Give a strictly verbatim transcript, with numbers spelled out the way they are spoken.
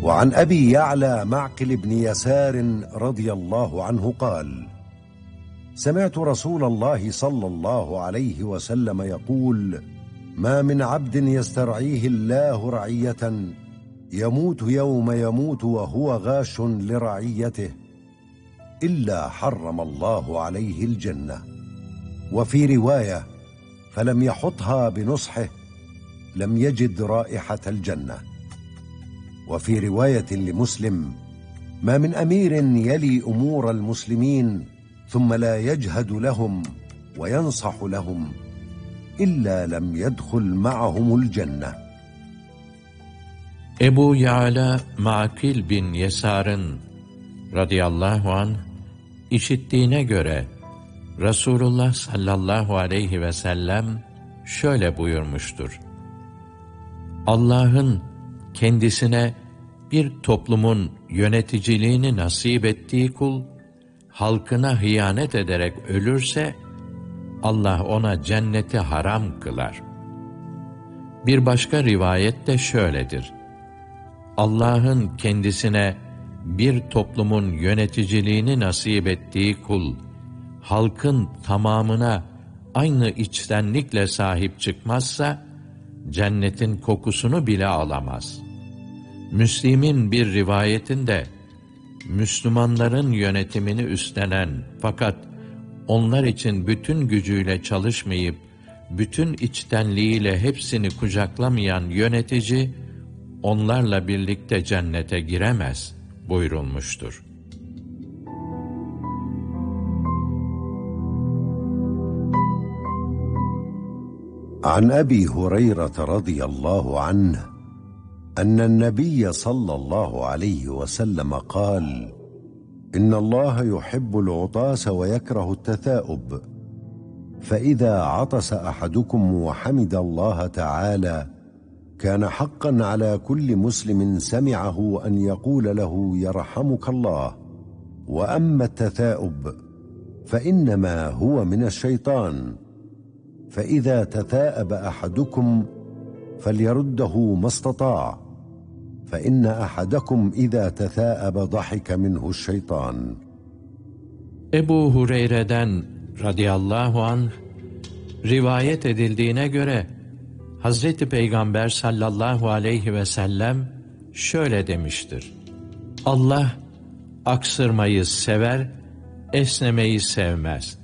وعن أبي يعلى معقل بن يسار رضي الله عنه قال: سمعت رسول الله صلى الله عليه وسلم يقول: ما من عبد يسترعيه الله رعية يموت يوم يموت وهو غاش لرعيته إلا حرم الله عليه الجنة. وفي رواية: فلم يحطها بنصحه لم يجد رائحة الجنة. وفي رواية لمسلم: ما من أمير يلي أمور المسلمين ثم لا يجهد لهم وينصح لهم إلا لم يدخل معهم الجنة. Ebu Ya'la Makil bin Yesar'ın radıyallahu anh işittiğine göre Resulullah sallallahu aleyhi ve sellem şöyle buyurmuştur: Allah'ın kendisine bir toplumun yöneticiliğini nasip ettiği kul, halkına hıyanet ederek ölürse, Allah ona cenneti haram kılar. Bir başka rivayet de şöyledir: Allah'ın kendisine bir toplumun yöneticiliğini nasip ettiği kul, halkın tamamına aynı içtenlikle sahip çıkmazsa, cennetin kokusunu bile alamaz. Müslim'in bir rivayetinde, Müslümanların yönetimini üstlenen fakat onlar için bütün gücüyle çalışmayıp, bütün içtenliğiyle hepsini kucaklamayan yönetici, onlarla birlikte cennete giremez buyurulmuştur. عن أبي هريرة رضي الله عنه أن النبي صلى الله عليه وسلم قال: إن الله يحب العطاس ويكره التثاؤب، فإذا عطس أحدكم وحمد الله تعالى كان حقا على كل مسلم سمعه أن يقول له يرحمك الله. وأما التثاؤب فإنما هو من الشيطان، فإذا تثاءب أحدكم فليرده ما استطاع، فإن أحدكم إذا تثاءب ضحك منه الشيطان. Ebu Hureyre'den radıyallahu anh rivayet edildiğine göre Hazreti Peygamber sallallahu aleyhi ve sellem şöyle demiştir: Allah aksırmayı sever, esnemeyi sevmez.